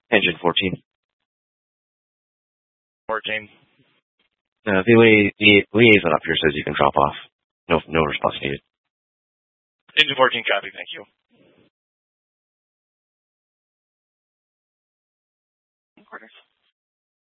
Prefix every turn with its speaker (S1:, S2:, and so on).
S1: Engine 14.
S2: 14.
S1: The liaison up here says you can drop off. No response needed.
S2: Engine 14, copy. Thank you.
S3: Quarters.